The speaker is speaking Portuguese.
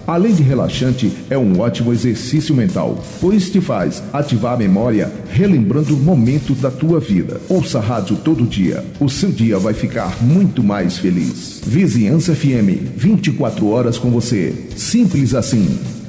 Além de relaxante, é um ótimo exercício mental, pois te faz ativar a memória, relembrando momentos da tua vida. Ouça a rádio todo dia. O seu dia vai ficar muito mais feliz. Vizinhança FM, 24 horas com você. Simples assim.